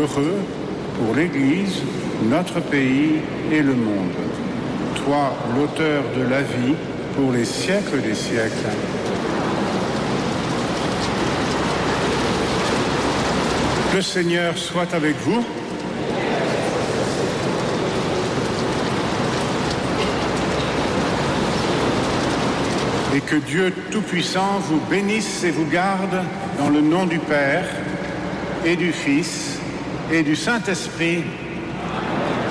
heureux pour l'Église, notre pays et le monde. Toi, l'auteur de la vie, pour les siècles des siècles. Le Seigneur soit avec vous. Et que Dieu Tout-Puissant vous bénisse et vous garde dans le nom du Père et du Fils et du Saint-Esprit.